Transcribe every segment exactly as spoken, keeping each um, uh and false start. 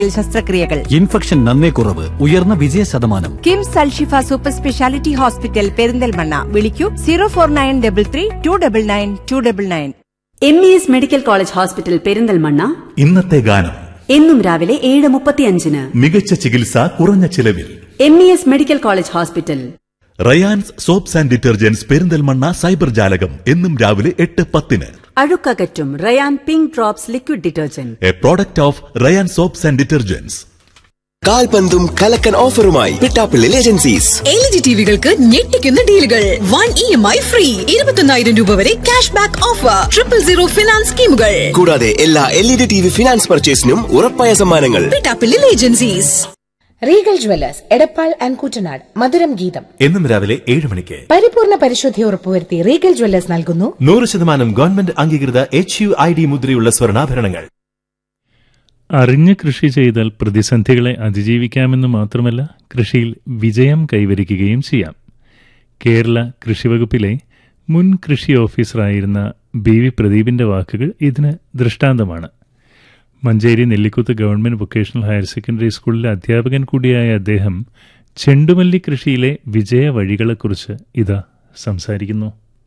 ശസ്ത്രക്രിയകൾ. ഇൻഫെക്ഷൻ നന്നേ കുറവ്, ഉയർന്ന വിജയ ശതമാനം. KIMS Alshifa super speciality hospital Perinthalmanna. വിളിക്കൂ zero four nine double three to double nine to double nine. M E S medical college hospital Perinthalmanna. ഇന്നത്തെ ഗാനം എന്നും രാവിലെ ഏഴ് മുപ്പത്തിയഞ്ചിന്. മികച്ച ചികിത്സ കുറഞ്ഞ ചിലവിൽ. M E S medical college hospital. Rayan's soaps and detergents Perinthalmanna cyber ജാലകം എന്നും രാവിലെ എട്ട് പത്തിന്. അഴുക്കകറ്റും Ryan pink drops liquid detergent, A product of Ryan soaps and detergents. കാൽപന്തും കലക്കൻ ഓഫറുമായി Pittappillil agencies. L E D ടിവികൾക്ക് ഞെട്ടിക്കുന്ന ഡീലുകൾ. One E M I free, ഇരുപത്തൊന്നായിരം രൂപ വരെ cash back offer, triple zero finance സ്കീമുകൾ. കൂടാതെ എല്ലാ L E D T V finance പർച്ചേസിനും ഉറപ്പായ സമ്മാനങ്ങൾ. Pittappillil agencies. Regal Jewellers Edappal and Koottanad. മധുരം ഗീതം എന്നും രാവിലെ ഏഴ് മണിക്ക്. പരിപൂർണ പരിശുദ്ധി ഉറപ്പുവരുത്തി റീഗൽ ജ്വല്ലേഴ്സ് നൽകുന്നു നൂറ് ശതമാനം ഗവൺമെന്റ് അംഗീകൃത എച്ച് യു ഐ ഡി മുദ്രയുള്ള സ്വർണ്ണാഭരണങ്ങൾ. അറിഞ്ഞ് കൃഷി ചെയ്താൽ പ്രതിസന്ധികളെ അതിജീവിക്കാമെന്ന് മാത്രമല്ല, കൃഷിയിൽ വിജയം കൈവരിക്കുകയും ചെയ്യാം. കേരള കൃഷിവകുപ്പിലെ മുൻ കൃഷി ഓഫീസറായിരുന്ന ബി വി പ്രദീപിന്റെ വാക്കുകൾ ഇതിന് ദൃഷ്ടാന്തമാണ്. Manjeri Nellikuth government vocational higher secondary സ്കൂളിലെ അധ്യാപകൻ കൂടിയായ അദ്ദേഹം ചെണ്ടുമല്ലി കൃഷിയിലെ വിജയ വഴികളെക്കുറിച്ച് ഇതാ സംസാരിക്കുന്നു.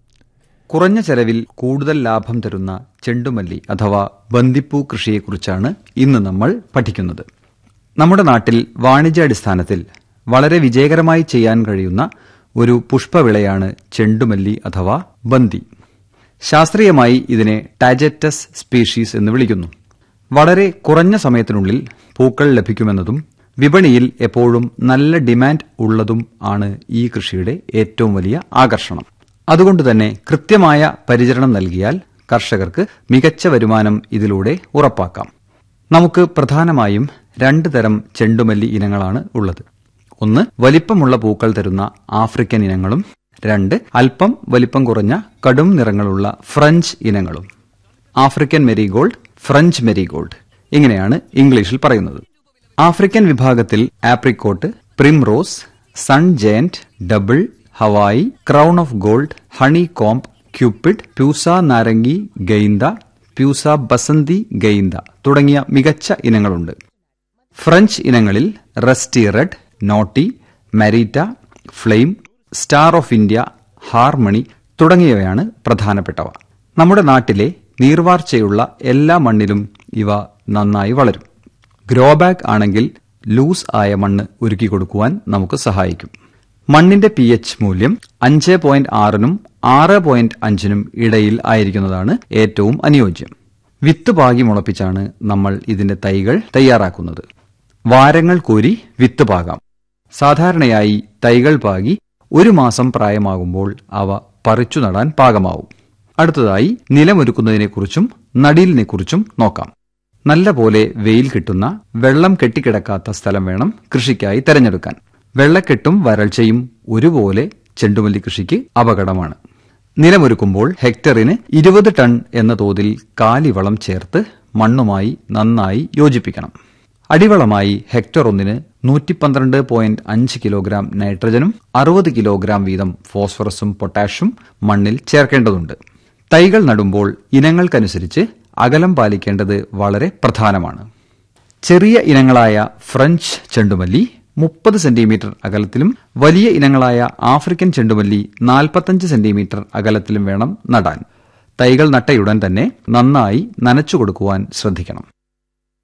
കുറഞ്ഞ ചെലവിൽ കൂടുതൽ ലാഭം തരുന്ന ചെണ്ടുമല്ലി അഥവാ ബന്ദിപ്പൂ കൃഷിയെക്കുറിച്ചാണ് ഇന്ന് നമ്മൾ പഠിക്കുന്നത്. നമ്മുടെ നാട്ടിൽ വാണിജ്യാടിസ്ഥാനത്തിൽ വളരെ വിജയകരമായി ചെയ്യാൻ കഴിയുന്ന ഒരു പുഷ്പവിളയാണ് ചെണ്ടുമല്ലി അഥവാ ബന്ദി. ശാസ്ത്രീയമായി ഇതിനെ ടാജറ്റസ് സ്പീഷീസ് എന്ന് വിളിക്കുന്നു. വളരെ കുറഞ്ഞ സമയത്തിനുള്ളിൽ പൂക്കൾ ലഭിക്കുമെന്നതും വിപണിയിൽ എപ്പോഴും നല്ല ഡിമാൻഡ് ഉള്ളതും ആണ് ഈ കൃഷിയുടെ ഏറ്റവും വലിയ ആകർഷണം. അതുകൊണ്ടുതന്നെ കൃത്യമായ പരിചരണം നൽകിയാൽ കർഷകർക്ക് മികച്ച വരുമാനം ഇതിലൂടെ ഉറപ്പാക്കാം. നമുക്ക് പ്രധാനമായും രണ്ട് തരം ചെണ്ടുമല്ലി ഇനങ്ങളാണ് ഉള്ളത്. ഒന്ന്, വലിപ്പമുള്ള പൂക്കൾ തരുന്ന ആഫ്രിക്കൻ ഇനങ്ങളും. രണ്ട്, അല്പം വലിപ്പം കുറഞ്ഞ കടും നിറങ്ങളുള്ള ഫ്രഞ്ച് ഇനങ്ങളും. ആഫ്രിക്കൻ മെരിഗോൾഡ്, ഫ്രഞ്ച് മെരിഗോൾഡ്, ഇങ്ങനെയാണ് ഇംഗ്ലീഷിൽ പറയുന്നത്. ആഫ്രിക്കൻ വിഭാഗത്തിൽ apricot, primrose, sun giant, double, Hawaii, crown of gold, honey comb, Cupid, Pusa നാരങ്ങി ഗെയ്ന്ത, Pusa Basanti ഗെയ്ന്ത തുടങ്ങിയ മികച്ച ഇനങ്ങളുണ്ട്. ഫ്രഞ്ച് ഇനങ്ങളിൽ rusty red, naughty, മരീറ്റ, flame, star of India, harmony തുടങ്ങിയവയാണ് പ്രധാനപ്പെട്ടവ. നമ്മുടെ നാട്ടിലെ നീർവാർച്ചയുള്ള എല്ലാ മണ്ണിലും ഇവ നന്നായി വളരും. ഗ്രോബാഗ് ആണെങ്കിൽ ലൂസ് ആയ മണ്ണ് ഒരുക്കി കൊടുക്കുവാൻ നമുക്ക് സഹായിക്കും. മണ്ണിന്റെ പി എച്ച് മൂല്യം അഞ്ച് പോയിന്റ് ആറിനും ആറ് പോയിന്റ് അഞ്ചിനും ഇടയിൽ ആയിരിക്കുന്നതാണ് ഏറ്റവും അനുയോജ്യം. വിത്ത് പാകി മുളപ്പിച്ചാണ് നമ്മൾ ഇതിന്റെ തൈകൾ തയ്യാറാക്കുന്നത്. വാരങ്ങൾ കോരി വിത്ത് പാകാം. സാധാരണയായി തൈകൾ പാകി ഒരു മാസം പ്രായമാകുമ്പോൾ അവ പറിച്ചു നടാൻ പാകമാവും. അടുത്തതായി നിലമൊരുക്കുന്നതിനെക്കുറിച്ചും നടീലിനെക്കുറിച്ചും നോക്കാം. നല്ല പോലെ വെയിൽ കിട്ടുന്ന, വെള്ളം കെട്ടിക്കിടക്കാത്ത സ്ഥലം വേണം കൃഷിക്കായി തെരഞ്ഞെടുക്കാൻ. വെള്ളക്കെട്ടും വരൾച്ചയും ഒരുപോലെ ചെണ്ടുമല്ലി കൃഷിക്ക് അപകടമാണ്. നിലമൊരുക്കുമ്പോൾ ഹെക്ടറിന് ഇരുപത് ടൺ എന്ന തോതിൽ കാലിവളം ചേർത്ത് മണ്ണുമായി നന്നായി യോജിപ്പിക്കണം. അടിവളമായി ഹെക്ടർ ഒന്നിന് നൂറ്റി പന്ത്രണ്ട് പോയിന്റ് അഞ്ച് കിലോഗ്രാം നൈട്രജനും അറുപത് കിലോഗ്രാം വീതം ഫോസ്ഫറസും പൊട്ടാഷും മണ്ണിൽ ചേർക്കേണ്ടതുണ്ട്. തൈകൾ നടുമ്പോൾ ഇനങ്ങൾക്കനുസരിച്ച് അകലം പാലിക്കേണ്ടത് വളരെ പ്രധാനമാണ്. ചെറിയ ഇനങ്ങളായ ഫ്രഞ്ച് ചെണ്ടുമല്ലി മുപ്പത് സെന്റിമീറ്റർ അകലത്തിലും വലിയ ഇനങ്ങളായ ആഫ്രിക്കൻ ചെണ്ടുമല്ലി നാൽപ്പത്തഞ്ച് സെന്റിമീറ്റർ അകലത്തിലും വേണം നടാൻ. തൈകൾ നട്ടയുടൻ തന്നെ നന്നായി നനച്ചു കൊടുക്കുവാൻ ശ്രദ്ധിക്കണം.